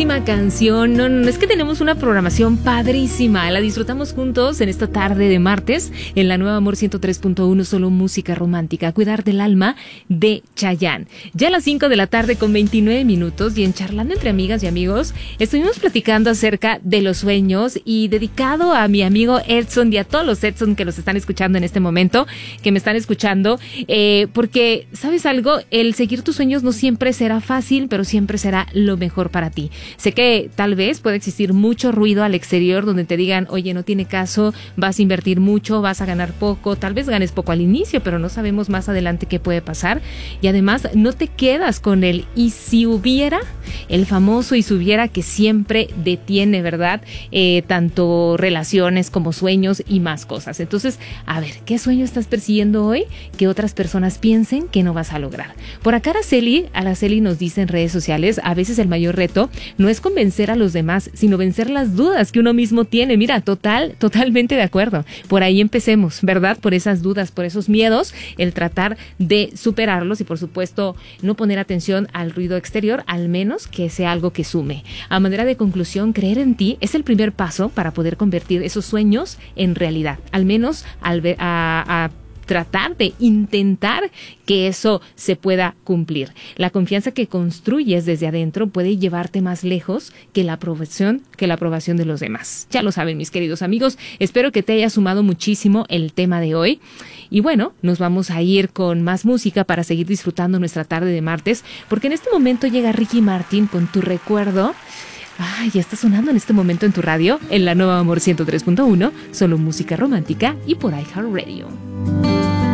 buenísima canción. No, es que tenemos una programación padrísima. La disfrutamos juntos en esta tarde de martes en la Nueva Amor 103.1, solo música romántica. Cuidar del alma de Chayanne. Ya a las 5 de la tarde con 29 minutos y en Charlando entre amigas y amigos estuvimos platicando acerca de los sueños y dedicado a mi amigo Edson y a todos los Edson que los están escuchando en este momento, que me están escuchando, porque, ¿sabes algo? El seguir tus sueños no siempre será fácil, pero siempre será lo mejor para ti. Sé que tal vez puede existir mucho ruido al exterior donde te digan, oye, no tiene caso, vas a invertir mucho, vas a ganar poco, tal vez ganes poco al inicio, pero no sabemos más adelante qué puede pasar. Y además no te quedas con el y si hubiera, el famoso y si hubiera que siempre detiene, ¿verdad? Tanto relaciones como sueños y más cosas. Entonces, a ver, ¿qué sueño estás persiguiendo hoy que otras personas piensen que no vas a lograr? Por acá Araceli nos dice en redes sociales, a veces el mayor reto no es convencer a los demás, sino vencer las dudas que uno mismo tiene. Mira, totalmente de acuerdo. Por ahí empecemos, ¿verdad? Por esas dudas, por esos miedos, el tratar de superarlos y por supuesto no poner atención al ruido exterior, al menos que sea algo que sume. A manera de conclusión, creer en ti es el primer paso para poder convertir esos sueños en realidad, al menos a tratar de intentar que eso se pueda cumplir. La confianza que construyes desde adentro puede llevarte más lejos que la aprobación de los demás. Ya lo saben, mis queridos amigos. Espero que te haya sumado muchísimo el tema de hoy. Y bueno, nos vamos a ir con más música para seguir disfrutando nuestra tarde de martes, porque en este momento llega Ricky Martin con Tu Recuerdo. Ya está sonando en este momento en tu radio, en la Nueva Amor 103.1, solo música romántica y por iHeartRadio.